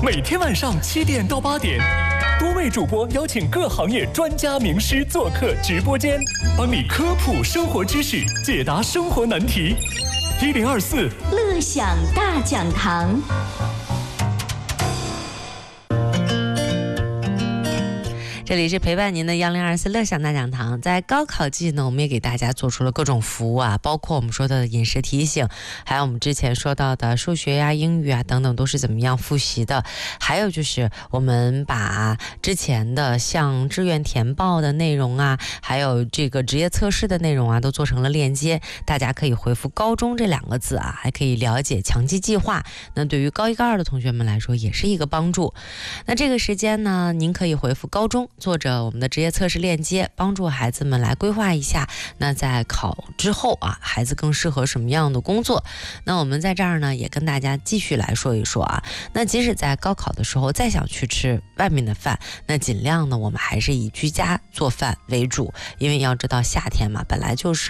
每天晚上7点到8点，多位主播邀请各行业专家名师做客直播间，帮你科普生活知识，解答生活难题。1024 乐享大讲堂。 这里是陪伴您的1024乐享大讲堂。在高考季呢，我们也给大家做出了各种服务啊，包括我们说的饮食提醒，还有我们之前说到的数学呀、英语啊等等都是怎么样复习的，还有就是我们把之前的像志愿填报的内容啊，还有这个职业测试的内容啊，都做成了链接，大家可以回复高中这2个字啊，还可以了解强基计划。那对于高1高2的同学们来说也是一个帮助。那这个时间呢，您可以回复高中，做着我们的职业测试链接，帮助孩子们来规划一下，那在考之后啊，孩子更适合什么样的工作。那我们在这儿呢，也跟大家继续来说一说啊，那即使在高考的时候再想去吃外面的饭，那尽量呢，我们还是以居家做饭为主，因为要知道夏天嘛，本来就是